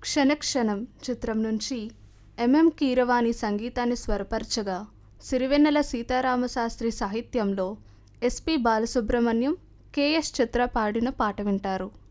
క్షణక్షణం చిత్రం నుంచి ఎంఎం కీరవాణి సంగీతాన్ని స్వరపరచగా సిరివెన్నెల సీతారామశాస్త్రి సాహిత్యంలో ఎస్పి బాలసుబ్రహ్మణ్యం, కెఎస్ చిత్ర పాడిన పాట వింటారు.